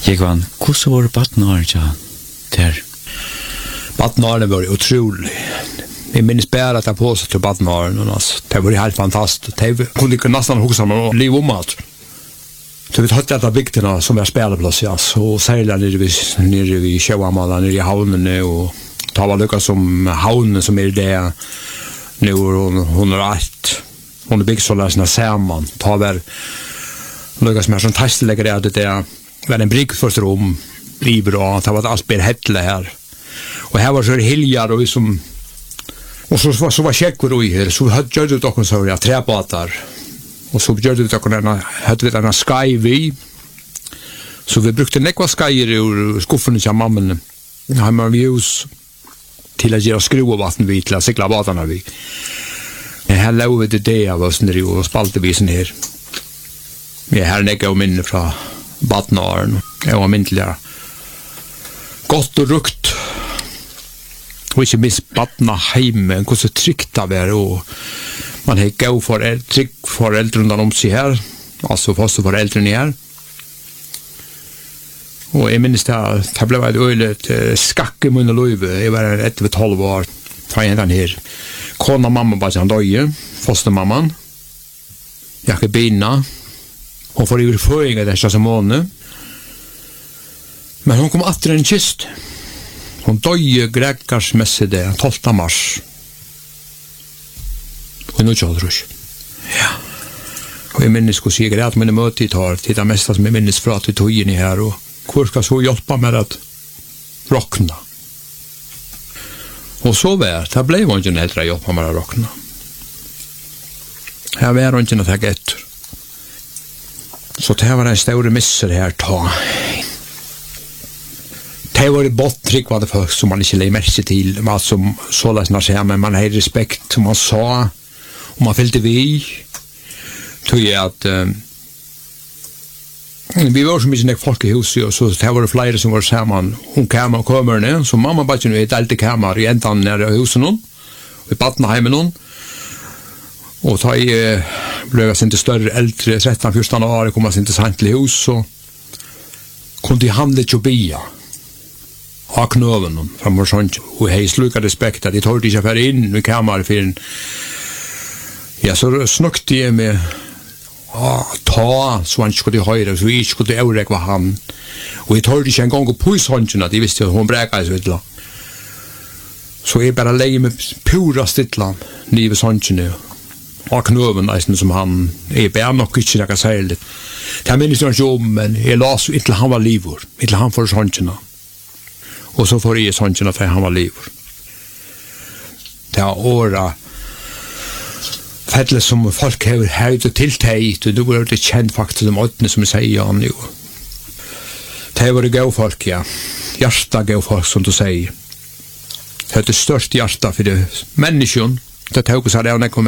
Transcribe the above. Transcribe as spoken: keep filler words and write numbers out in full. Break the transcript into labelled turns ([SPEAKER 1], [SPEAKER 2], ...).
[SPEAKER 1] Jag vann, hur var det badnåret där?
[SPEAKER 2] Badnåret var otroligt. Jag minns bara att jag på sig till badnåret. Det var helt fantastiskt. Det kunde inte nästan huxa om liv om allt. Så vi hade alla bygderna som var spelplats, ja. Så särskilt nere vid, nere vid Sjöamala, nere i havnen och ta var lyckas som havnen som är det nu hon, hon är allt. Hon är byggt så läsna samman. Ta var lyckas med som testläggare att det var en brygg först rum i bra. Det var allt ber hettle här. Och här var så hiljar och vi som och så var så var checkor i här så hade gjort det också så ja träbåtar. Och så gjorde vi det en hade vi en sky vi. Så vi brukade nekva skyer ur skuffen till mamman. Har man views till att göra skruvatten vid till att cykla båtarna vi. Jag har lovat det det av oss när och spalte vi sen här. Jag har nekva och minne från badnaren. Jag var myntliga. Gott och rukt. Och inte minst badna hemmen. Hur så tryggt det var och man har gå för trygg föräldrar runt om sig här. Alltså fast föräldrar här. Och jag minns det, det blev ett öjligt skack i mun och löjve. Jag var ett över tolv år. Från den här. Kona mamma bara han döje. Fostermamman. Jag är bina. Hon får ur föringar dessa som måned. Men hon kom att en kist. Hon döje gräkarsmässigt det tolfte mars. Och nu tjallrus. Ja. Och jag minns hur jag grät mina möte tar till det mesta som jag minns för att vi tog in i här och hur ska så hjälpa med att rockna. Och så var det. Det blev inte en äldre hjälpa med att rockna. Här var inte något här efter. Så det var en stor misser här ta. Det var ett bottryck vad det för som man inte lägger märke till. Vad som så läsna sig men man har respekt som man sa. Och man fyllde vi. Tog jag att uh, vi var så mycket folk i huset och så det var det flera som var samman. Hon kam och kommer ner. Så mamma bara nu ett alltid kammar i ändan nere i huset någon. Och i Badnaheimen någon. Och ta i uh, blev jag inte större äldre tretton fjorton år kom jag inte sant till hus så kunde jag handla till bia. Ha knöven från vår sånt. Och hej sluka respekt att det tog inte för in i kammar för en ja, så snökte jag med ah, ta, så han inte skulle höra, så jag inte skulle överräkva han. Och jag tog inte en gång på hånden att jag visste att hon bräkade sig vittla. Så jag bara lägger mig pura stittlan, nivet hånden nu. Och knöven nästan som han, jag bara nog inte något särskilt. Det minns jag inte om, men jag las inte han var livor, inte han får hånden. Och så får jag hånden för han var livor. Det har åra fället som folk har höjt och tilltagit och då är det känt faktiskt som åttende som säger ja nu. Det var det gå folk, ja. Hjärta gå folk som du säger. Det är det största hjärta för det människan. Det tog oss här när